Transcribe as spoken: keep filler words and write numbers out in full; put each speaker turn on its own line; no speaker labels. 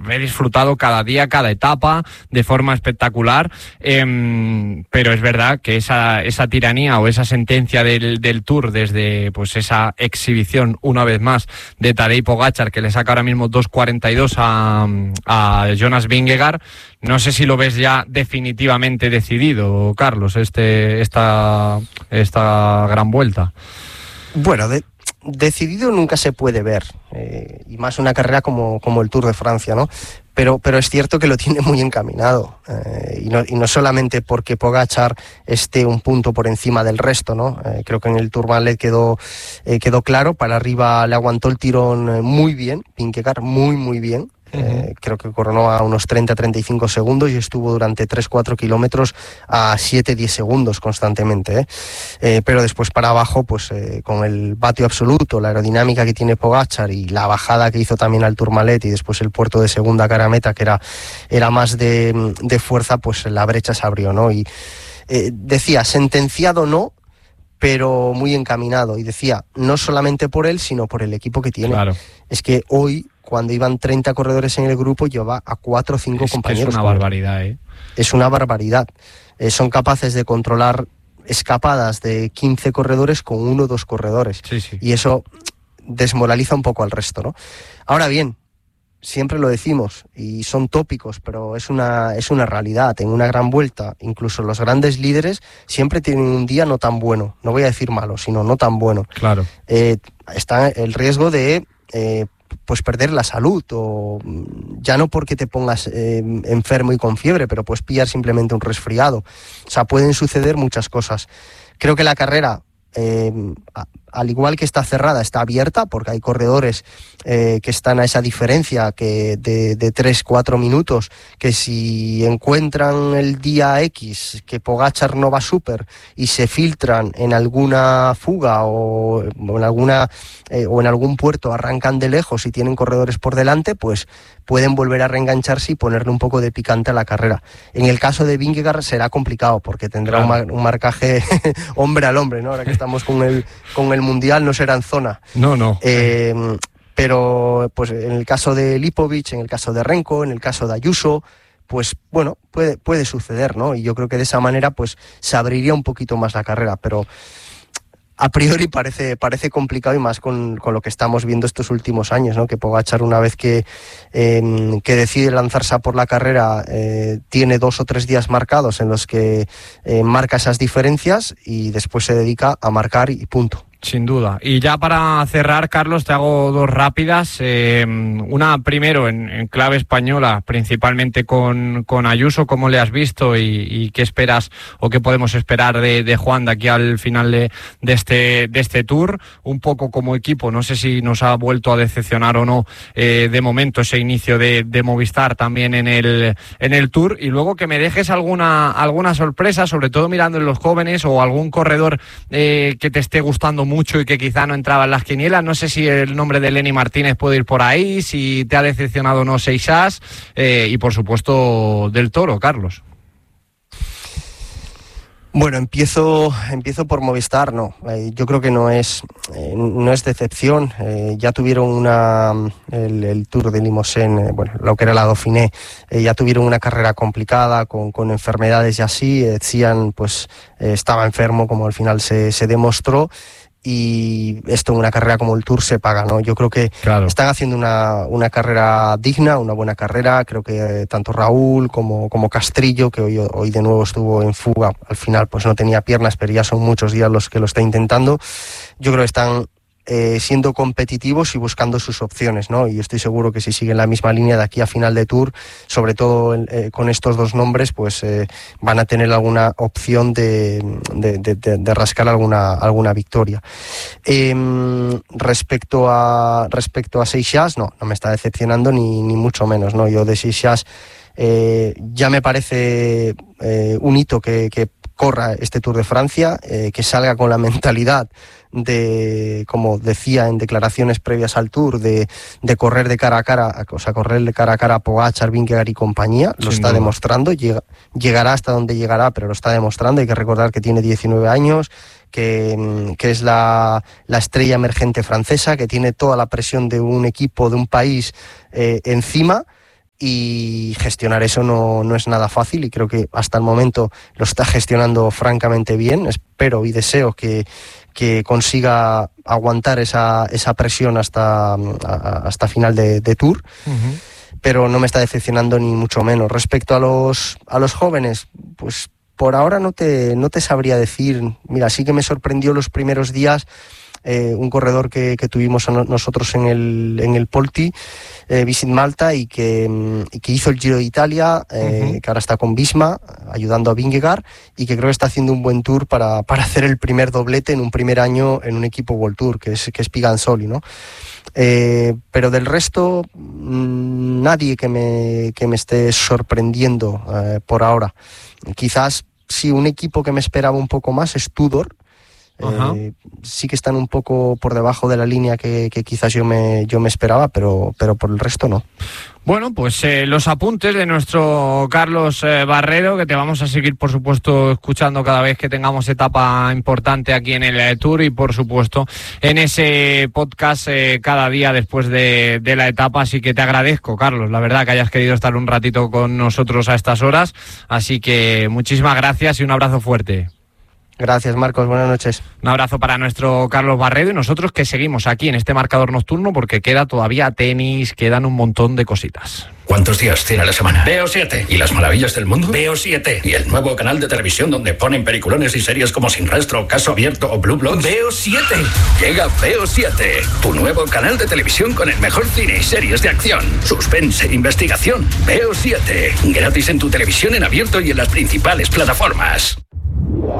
he disfrutado cada día, cada etapa, de forma espectacular, eh, pero es verdad que esa, esa tiranía o esa sentencia del, del Tour, desde pues esa exhibición, una vez más, de Tadej Pogačar, que le saca ahora mismo dos cuarenta y dos a, a Jonas Vingegaard, no sé si lo ves ya definitivamente decidido, Carlos, este esta, esta gran vuelta.
Bueno, de, decidido nunca se puede ver, eh, y más una carrera como, como el Tour de Francia, ¿no? Pero, pero es cierto que lo tiene muy encaminado, eh, y, no, y no solamente porque Pogačar esté un punto por encima del resto, ¿no? Eh, creo que en el Tourmalet quedó, eh, quedó claro, para arriba le aguantó el tirón muy bien, Vingegaard muy muy bien. Eh, creo que coronó a unos treinta a treinta y cinco segundos y estuvo durante tres a cuatro kilómetros a siete a diez segundos constantemente, ¿eh? Eh, pero después para abajo, pues eh, con el vatio absoluto, la aerodinámica que tiene Pogačar y la bajada que hizo también al Tourmalet y después el puerto de segunda cara meta, que era, era más de, de fuerza, pues la brecha se abrió, ¿no? Y eh, decía, sentenciado no, pero muy encaminado, y decía, no solamente por él, sino por el equipo que tiene.
Claro.
Es que hoy, cuando iban treinta corredores en el grupo, lleva a cuatro o cinco
es
compañeros.
Es una barbaridad, ¿eh?
Es una barbaridad. Eh, son capaces de controlar escapadas de quince corredores con uno o dos corredores.
Sí, sí.
Y eso desmoraliza un poco al resto, ¿no? Ahora bien, siempre lo decimos, y son tópicos, pero es una, es una realidad. En una gran vuelta, incluso los grandes líderes siempre tienen un día no tan bueno. No voy a decir malo, sino no tan bueno.
Claro.
Eh, está el riesgo de... Eh, pues perder la salud, o ya no porque te pongas eh, enfermo y con fiebre, pero pues pillar simplemente un resfriado. O sea, pueden suceder muchas cosas. Creo que la carrera, eh, a, al igual que está cerrada, está abierta, porque hay corredores eh, que están a esa diferencia que de, de tres a cuatro minutos, que si encuentran el día X que Pogačar no va súper y se filtran en alguna fuga o, o en alguna eh, o en algún puerto, arrancan de lejos y tienen corredores por delante, pues pueden volver a reengancharse y ponerle un poco de picante a la carrera. En el caso de Vingegaard será complicado, porque tendrá claro. un, mar, un marcaje hombre al hombre, ¿no? Ahora que estamos con el con el Mundial, no será en zona.
No, no.
Eh, pero pues en el caso de Lipovic, en el caso de Renko, en el caso de Ayuso, pues bueno, puede, puede suceder, ¿no? Y yo creo que de esa manera pues se abriría un poquito más la carrera, pero a priori parece, parece complicado, y más con, con lo que estamos viendo estos últimos años, ¿no? Que Pogačar, una vez que, eh, que decide lanzarse a por la carrera, eh, tiene dos o tres días marcados en los que eh, marca esas diferencias y después se dedica a marcar y punto.
Sin duda. Y ya para cerrar, Carlos, te hago dos rápidas. Eh, una primero en, en clave española, principalmente con, con Ayuso. ¿Cómo le has visto y, y qué esperas o qué podemos esperar de, de Juan de aquí al final de, de, este, de este Tour? Un poco como equipo, no sé si nos ha vuelto a decepcionar o no eh, de momento ese inicio de, de Movistar también en el, en el Tour. Y luego que me dejes alguna, alguna sorpresa, sobre todo mirando en los jóvenes, o algún corredor eh, que te esté gustando mucho y que quizá no entraba en las quinielas. No sé si el nombre de Lenny Martínez puede ir por ahí, si te ha decepcionado o no Seixas, eh, y por supuesto del Toro, Carlos.
Bueno, empiezo empiezo por Movistar, no. Eh, yo creo que no es eh, no es decepción. Eh, ya tuvieron una el, el Tour de Limousin, eh, bueno, lo que era la Dauphiné, eh, ya tuvieron una carrera complicada con, con enfermedades y así. Eh, Zian, pues eh, estaba enfermo, como al final se, se demostró. Y esto en una carrera como el Tour se paga, ¿no? Yo creo que claro. están haciendo una, una carrera digna, una buena carrera. Creo que eh, tanto Raúl como, como Castrillo, que hoy, hoy de nuevo estuvo en fuga, al final pues no tenía piernas, pero ya son muchos días los que lo está intentando. Yo creo que están eh, siendo competitivos y buscando sus opciones, ¿no? Y estoy seguro que si siguen la misma línea de aquí a final de Tour, sobre todo eh, con estos dos nombres, pues eh, van a tener alguna opción de, de, de, de, de rascar alguna, alguna victoria. Eh, respecto a respecto a Seixas, no, no me está decepcionando ni, ni mucho menos, ¿no? Yo de Seixas eh, ya me parece eh, un hito que, que corra este Tour de Francia, eh, que salga con la mentalidad de, como decía en declaraciones previas al Tour, de, de correr de cara a cara, o sea, correr de cara a cara a Pogačar, Vingegaard y compañía. Lo Sin está duda. demostrando, llega, llegará hasta donde llegará, pero lo está demostrando. Hay que recordar que tiene diecinueve años, que, que es la, la estrella emergente francesa, que tiene toda la presión de un equipo, de un país eh, encima. y gestionar eso no, no es nada fácil, y creo que hasta el momento lo está gestionando francamente bien. Espero y deseo que, que consiga aguantar esa, esa presión hasta, hasta final de, de Tour. Uh-huh. Pero no me está decepcionando ni mucho menos. Respecto a los, a los jóvenes, pues por ahora no te, no te sabría decir. Mira, sí que me sorprendió los primeros días eh, un corredor que, que tuvimos nosotros en el, en el Polti, eh, Visit Malta, y que, y que hizo el Giro de Italia, eh, uh-huh. que ahora está con Visma, ayudando a Vingegaard, y que creo que está haciendo un buen tour para, para hacer el primer doblete en un primer año en un equipo World Tour, que es, que es Pigansoli, ¿no? Eh, pero del resto, mmm, nadie que me, que me esté sorprendiendo eh, por ahora. Quizás sí, un equipo que me esperaba un poco más es Tudor. Eh, sí que están un poco por debajo de la línea que, que quizás yo me, yo me esperaba, pero, pero por el resto no.
Bueno, pues eh, los apuntes de nuestro Carlos eh, Barredo, que te vamos a seguir, por supuesto, escuchando cada vez que tengamos etapa importante aquí en el eh, Tour, y por supuesto en ese podcast eh, cada día después de, de la etapa. Así que te agradezco, Carlos, la verdad, que hayas querido estar un ratito con nosotros a estas horas. Así que muchísimas gracias y un abrazo fuerte.
Gracias, Marcos, buenas noches.
Un abrazo para nuestro Carlos Barredo, y nosotros que seguimos aquí en este marcador nocturno, porque queda todavía tenis, quedan un montón de cositas.
¿Cuántos días tiene la semana? Veo siete. ¿Y las maravillas del mundo? Veo siete. ¿Y el nuevo canal de televisión donde ponen peliculones y series como Sin Rastro, Caso Abierto o Blue Bloods? Veo siete. Llega Veo siete, tu nuevo canal de televisión con el mejor cine y series de acción, suspense e investigación. Veo siete. Gratis en tu televisión en abierto y en las principales plataformas.